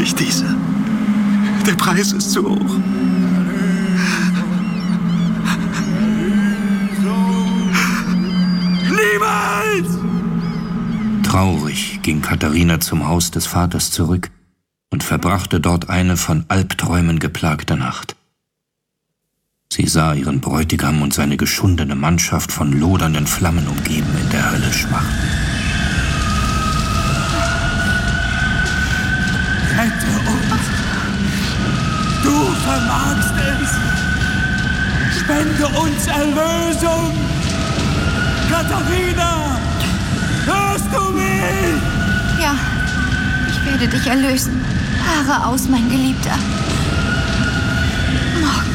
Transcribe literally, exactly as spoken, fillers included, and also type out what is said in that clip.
nicht diese. Der Preis ist zu hoch. Niemals! Traurig ging Katharina zum Haus des Vaters zurück und verbrachte dort eine von Albträumen geplagte Nacht. Sie sah ihren Bräutigam und seine geschundene Mannschaft von lodernden Flammen umgeben in der Hölle schmachten. Rette uns! Du vermagst es! Spende uns Erlösung! Katharina! Hörst du mich? Ja, ich werde dich erlösen. Haare aus, mein Geliebter. Oh